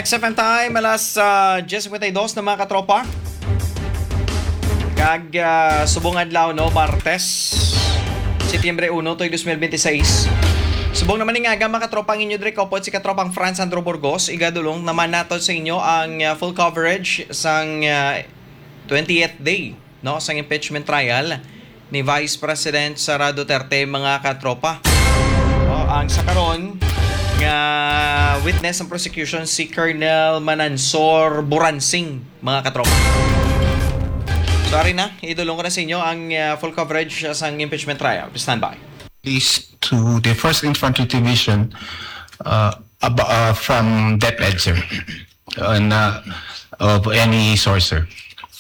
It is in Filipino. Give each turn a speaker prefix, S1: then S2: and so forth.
S1: XFM time, alas 10:52 na mga katropa. Kag subong adlaw no, Martes, Setyembre 1, 2026. Subong naman nga mga katropa ang inyo dire kopot si katropang Franz Sandro Burgos. Igadulong naman nato sa inyo ang full coverage sang 20th day no, sang impeachment trial ni Vice President Sara Duterte mga katropa. Ang sakaron nga witness ng prosecution si Colonel Manansor Buransing mga katropa. Sorry na, idulong ko na sa inyo ang full coverage sa impeachment trial. Stand by.
S2: Is to the 1st Infantry Division from DepEd, sir, and of any source, sir.